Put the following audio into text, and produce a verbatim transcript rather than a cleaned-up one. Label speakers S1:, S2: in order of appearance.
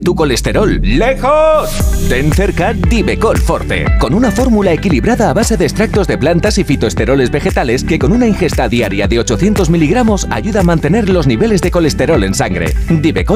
S1: tu colesterol lejos. Ten cerca Divecol Forte, con una fórmula equilibrada a base de extractos de plantas y fitoesteroles vegetales que con una ingesta diaria de ochocientos miligramos ayuda a mantener los niveles de colesterol en sangre. Divecol